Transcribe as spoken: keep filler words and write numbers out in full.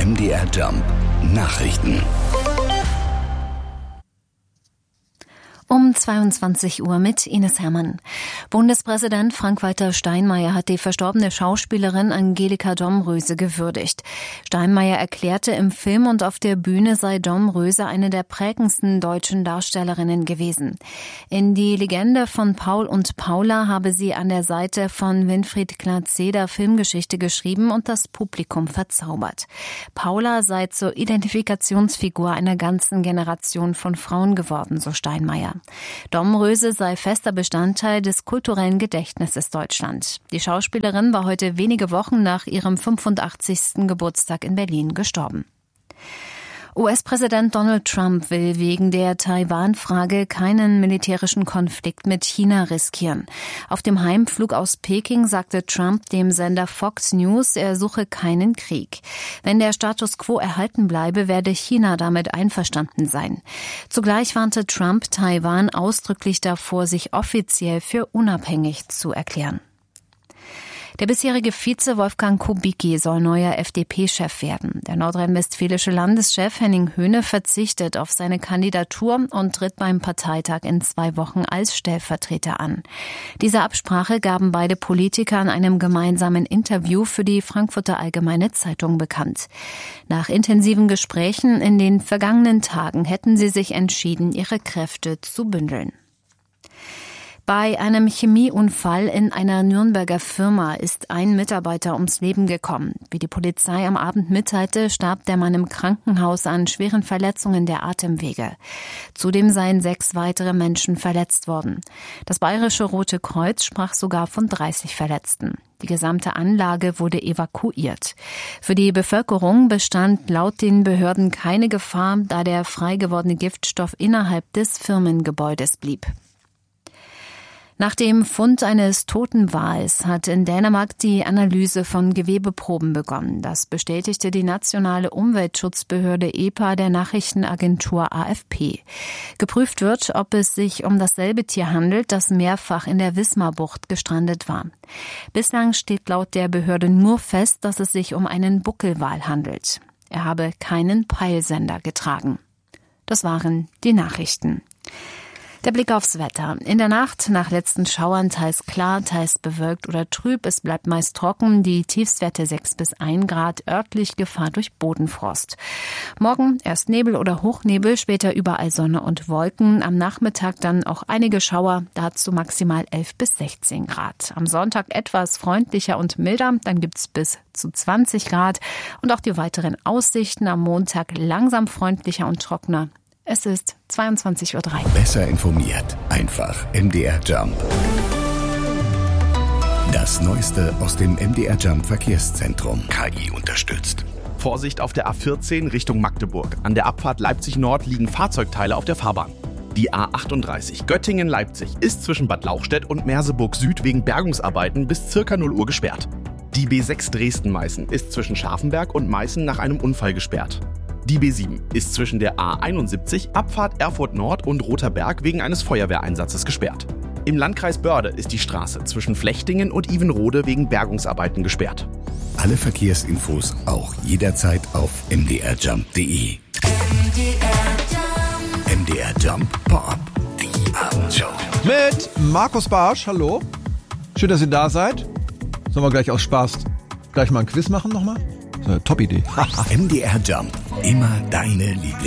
M D R Jump Nachrichten. Um zweiundzwanzig Uhr mit Ines Herrmann. Bundespräsident Frank-Walter Steinmeier hat die verstorbene Schauspielerin Angelika Domröse gewürdigt. Steinmeier erklärte, im Film und auf der Bühne sei Domröse eine der prägendsten deutschen Darstellerinnen gewesen. In die Legende von Paul und Paula habe sie an der Seite von Winfried Glatzeder Filmgeschichte geschrieben und das Publikum verzaubert. Paula sei zur Identifikationsfigur einer ganzen Generation von Frauen geworden, so Steinmeier. Domröse sei fester Bestandteil des kulturellen Gedächtnisses Deutschland. Die Schauspielerin war heute wenige Wochen nach ihrem fünfundachtzigsten Geburtstag in Berlin gestorben. U S-Präsident Donald Trump will wegen der Taiwan-Frage keinen militärischen Konflikt mit China riskieren. Auf dem Heimflug aus Peking sagte Trump dem Sender Fox News, er suche keinen Krieg. Wenn der Status quo erhalten bleibe, werde China damit einverstanden sein. Zugleich warnte Trump Taiwan ausdrücklich davor, sich offiziell für unabhängig zu erklären. Der bisherige Vize Wolfgang Kubicki soll neuer F D P-Chef werden. Der nordrhein-westfälische Landeschef Henning Höhne verzichtet auf seine Kandidatur und tritt beim Parteitag in zwei Wochen als Stellvertreter an. Diese Absprache gaben beide Politiker in einem gemeinsamen Interview für die Frankfurter Allgemeine Zeitung bekannt. Nach intensiven Gesprächen in den vergangenen Tagen hätten sie sich entschieden, ihre Kräfte zu bündeln. Bei einem Chemieunfall in einer Nürnberger Firma ist ein Mitarbeiter ums Leben gekommen. Wie die Polizei am Abend mitteilte, starb der Mann im Krankenhaus an schweren Verletzungen der Atemwege. Zudem seien sechs weitere Menschen verletzt worden. Das Bayerische Rote Kreuz sprach sogar von dreißig Verletzten. Die gesamte Anlage wurde evakuiert. Für die Bevölkerung bestand laut den Behörden keine Gefahr, da der frei gewordene Giftstoff innerhalb des Firmengebäudes blieb. Nach dem Fund eines toten Wals hat in Dänemark die Analyse von Gewebeproben begonnen. Das bestätigte die nationale Umweltschutzbehörde E P A der Nachrichtenagentur A F P. Geprüft wird, ob es sich um dasselbe Tier handelt, das mehrfach in der Wismarbucht gestrandet war. Bislang steht laut der Behörde nur fest, dass es sich um einen Buckelwal handelt. Er habe keinen Peilsender getragen. Das waren die Nachrichten. Der Blick aufs Wetter. In der Nacht nach letzten Schauern teils klar, teils bewölkt oder trüb. Es bleibt meist trocken. Die Tiefstwerte sechs bis ein Grad. Örtlich Gefahr durch Bodenfrost. Morgen erst Nebel oder Hochnebel, später überall Sonne und Wolken. Am Nachmittag dann auch einige Schauer. Dazu maximal elf bis sechzehn Grad. Am Sonntag etwas freundlicher und milder. Dann gibt's bis zu zwanzig Grad. Und auch die weiteren Aussichten am Montag langsam freundlicher und trockener. Es ist zweiundzwanzig Uhr drei. Besser informiert. Einfach M D R Jump. Das Neueste aus dem M D R Jump Verkehrszentrum. K I unterstützt. Vorsicht auf der A vierzehn Richtung Magdeburg. An der Abfahrt Leipzig Nord liegen Fahrzeugteile auf der Fahrbahn. Die A achtunddreißig Göttingen-Leipzig ist zwischen Bad Lauchstädt und Merseburg Süd wegen Bergungsarbeiten bis circa null Uhr gesperrt. Die B sechs Dresden-Meißen ist zwischen Scharfenberg und Meißen nach einem Unfall gesperrt. Die B sieben ist zwischen der A einundsiebzig, Abfahrt Erfurt Nord und Rother Berg wegen eines Feuerwehreinsatzes gesperrt. Im Landkreis Börde ist die Straße zwischen Flechtingen und Ivenrode wegen Bergungsarbeiten gesperrt. Alle Verkehrsinfos auch jederzeit auf m d r jump punkt d e. M D R Jump Pop, die Abendshow. Mit Markus Barsch, hallo. Schön, dass ihr da seid. Sollen wir gleich aus Spaß gleich mal ein Quiz machen nochmal? So eine Top-Idee. M D R Jump, immer deine Lieblings.